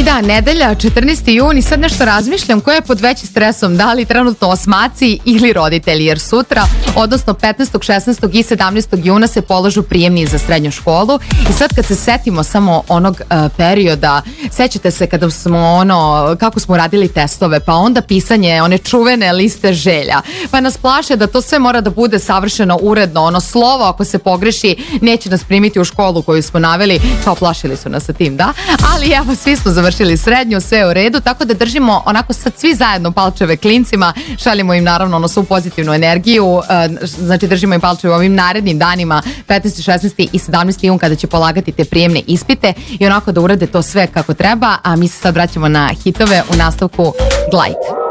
da, nedelja, 14. jun i sad nešto razmišljam ko je pod većim stresom, da li trenutno osmaci ili roditelji, jer sutra, odnosno 15., 16. i 17. juna se polažu prijemni za srednju školu i sad kad se setimo samo onog perioda, sećate se kada smo kako smo radili testove, pa onda pisanje one čuvene liste želja, pa nas plaše da to sve mora da bude savršeno uredno, ono slovo ako se pogreši neće nas primiti u školu koju smo naveli, kao plašili su nas sa tim, da, ali evo svi smo završili srednju, sve je u redu, tako da držimo onako sad svi zajedno palčeve klincima, šaljemo im naravno svu pozitivnu energiju, znači držimo im palčeve ovim narednim danima 15. 16. i 17. jun kada će polagati te prijemne ispite i onako da urade to sve kako treba, a mi se sad vraćamo na hitove u nastavku Glide.